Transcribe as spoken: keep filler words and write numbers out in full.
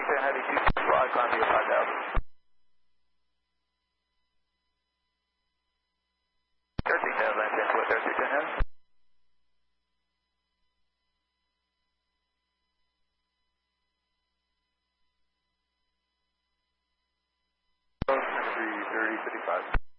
ten Heavy two fly, climb to five thousand. thirteen ten, land ten foot, thirteen ten Heavy. Three thirty fifty five.